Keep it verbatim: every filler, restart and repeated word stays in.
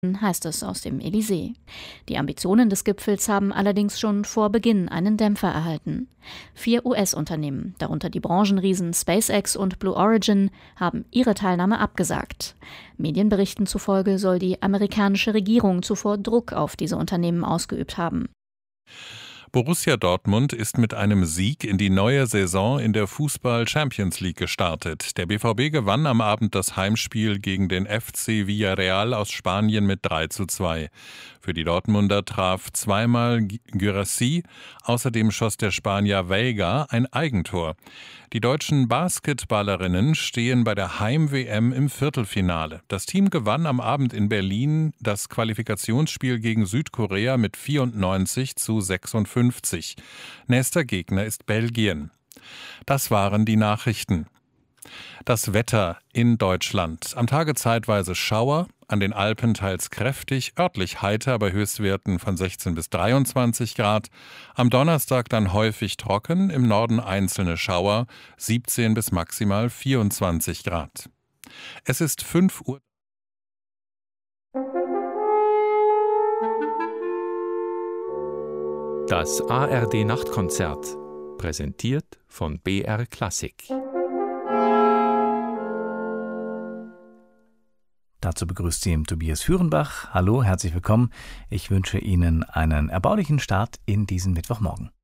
heißt es aus dem Élysée. Die Ambitionen des Gipfels haben allerdings schon vor Beginn einen Dämpfer erhalten. Vier U S-Unternehmen, darunter die Branchenriesen SpaceX und Blue Origin, haben ihre Teilnahme abgesagt. Medienberichten zufolge soll die amerikanische Regierung zuvor Druck auf diese Unternehmen ausgeübt haben. Borussia Dortmund ist mit einem Sieg in die neue Saison in der Fußball-Champions League gestartet. Der B V B gewann am Abend das Heimspiel gegen den F C Villarreal aus Spanien mit drei zu zwei. Für die Dortmunder traf zweimal Guirassy, außerdem schoss der Spanier Veiga ein Eigentor. Die deutschen Basketballerinnen stehen bei der Heim-W M im Viertelfinale. Das Team gewann am Abend in Berlin das Qualifikationsspiel gegen Südkorea mit vierundneunzig zu sechsundfünfzig. Nächster Gegner ist Belgien. Das waren die Nachrichten. Das Wetter in Deutschland. Am Tage zeitweise Schauer, an den Alpen teils kräftig, örtlich heiter bei Höchstwerten von sechzehn bis dreiundzwanzig Grad. Am Donnerstag dann häufig trocken, im Norden einzelne Schauer, siebzehn bis maximal vierundzwanzig Grad. Es ist fünf Uhr. Das A R D-Nachtkonzert, präsentiert von B R Klassik. Dazu begrüßt Sie Tobias Führenbach. Hallo, herzlich willkommen. Ich wünsche Ihnen einen erbaulichen Start in diesen Mittwochmorgen.